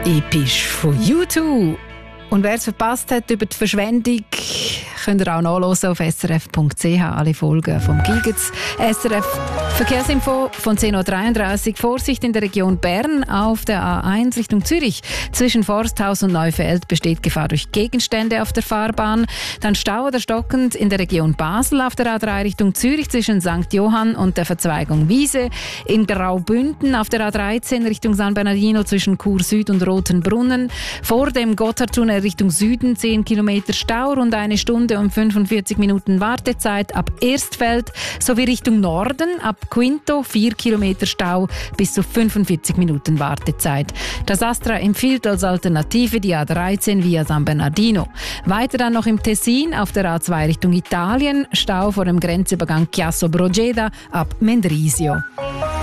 Episch von U2. Und wer es verpasst hat über die Verschwendung, könnt ihr auch nachhören auf srf.ch. Alle Folgen vom Gilgits. SRF Verkehrsinfo von 10.33 Uhr. Vorsicht in der Region Bern auf der A1 Richtung Zürich. Zwischen Forsthaus und Neufeld besteht Gefahr durch Gegenstände auf der Fahrbahn. Dann Stau oder stockend in der Region Basel auf der A3 Richtung Zürich zwischen St. Johann und der Verzweigung Wiese. In Graubünden auf der A13 Richtung San Bernardino zwischen Chur Süd und Rotenbrunnen. Vor dem Gotthardtunnel Richtung Süden 10 Kilometer Stau, rund 1 Stunde und 45 Minuten Wartezeit ab Erstfeld, sowie Richtung Norden ab Quinto 4 Kilometer Stau bis zu 45 Minuten Wartezeit. Das Astra empfiehlt als Alternative die A13 via San Bernardino. Weiter dann noch im Tessin auf der A2 Richtung Italien, Stau vor dem Grenzübergang Chiasso Brogeda ab Mendrisio.